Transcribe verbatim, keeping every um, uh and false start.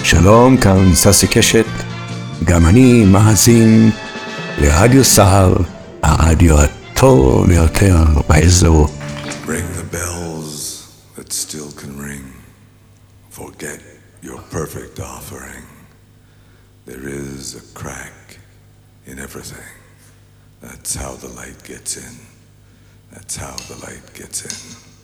שלום, כאן ססי קשת, גם אני מאזין לרדיו סער, הרדיו הטוב ביותר באזור. Ring the bells that still can ring. Forget your perfect offering. There is a crack in everything. That's how the light gets in. That's how the light gets in.